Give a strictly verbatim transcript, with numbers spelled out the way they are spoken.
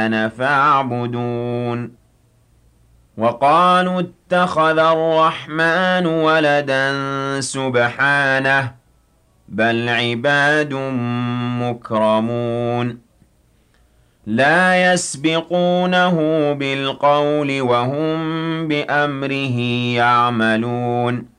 الرحمن فاعبدون وقالوا اتخذ الرحمن ولدا سبحانه بل عباد مكرمون لا يسبقونه بالقول وهم بأمره يعملون